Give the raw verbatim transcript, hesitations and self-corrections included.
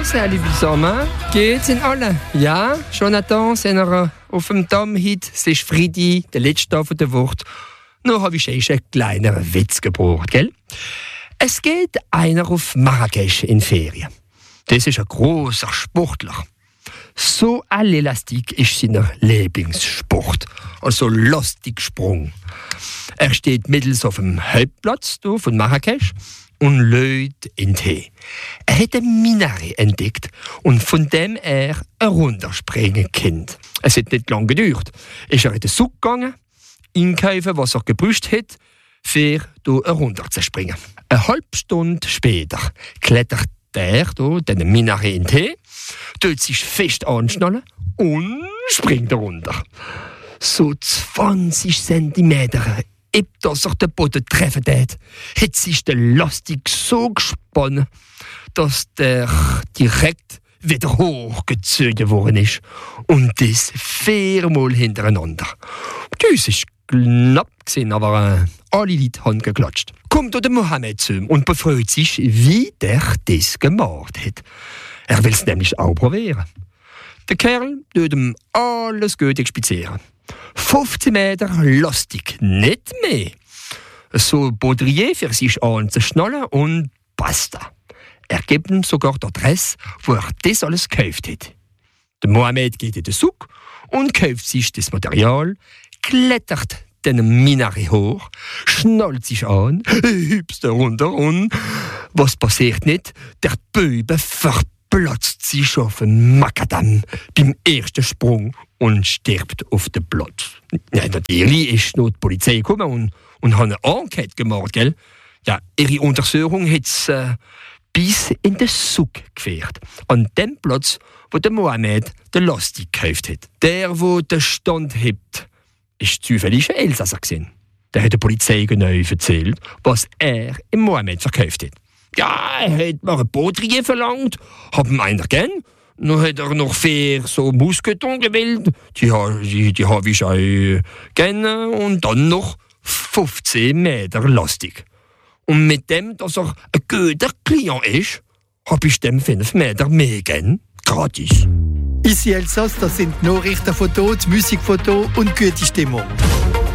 salut zusammen. Geht's in alle? Ja, Jonathan, sind wir auf dem Damm heute. Es ist Freitag, der letzte Tag der Woche. Noch habe ich schon einen kleinen Witz gebraucht, gell? Es geht einer auf Marrakesch in Ferien. Das ist ein großer Sportler. So Elastik ist sein Lieblingssport. Also Lastig-Sprung. Er steht mittels auf dem Hauptplatz von Marrakesch und lädt in Tee. Er hat ein Minaret entdeckt und von dem er herunterspringen kann. Es hat nicht lange gedauert. Ist er in den Zug gegangen, einkaufen, was er gebraucht hat, für hier herunterzuspringen. Eine halbe Stunde später klettert er hier, den Minaret in Tee, tut sich fest anschnallen und springt herunter. So zwanzig Zentimeter, ob dass er den Boden treffen hat, hat sich der Lastig so gespannt, dass der direkt wieder hochgezogen worden ist. Und das viermal hintereinander. Das ist knapp gewesen, aber äh, alle Leute haben geklatscht. Kommt der Mohammed zu ihm und befreut sich, wie der das gemacht hat. Er will es nämlich auch probieren. Der Kerl tut ihm alles gut explizieren. fünfzehn Meter lastig, nicht mehr. So Baudrier für sich anzuschnallen und basta. Er gibt ihm sogar die Adresse, wo er das alles gekauft hat. Der Mohammed geht in den Zug und kauft sich das Material, klettert den Minaret hoch, schnallt sich an, hüpst runter und was passiert nicht? Der Böbe verplatzt sich auf den Makadam beim ersten Sprung und stirbt auf dem Platz. Ja, natürlich ist noch die Polizei gekommen und, und hat eine Enquete gemacht, gell? Ja, ihre Untersuchung hat es äh, bis in den Zug geführt. An dem Platz, wo der Mohammed den Lastig gekauft hat. Der, wo den Stand hebt, ist zufällig ein Elsasser gewesen. Der hat der Polizei genau erzählt, was er im Mohammed verkauft hat. Ja, er hat mir ein Baudrier verlangt, hab ihm einer gern. Dann hat er noch vier so Mousquetons gewählt, die, die, die habe ich auch gerne. Und dann noch fünfzehn Meter lastig. Und mit dem, dass er ein guter Klient ist, habe ich dem fünf Meter mehr gern, gratis. Ici Elsass, das sind Nachrichten von dort, Musikfoto und gute Stimmung.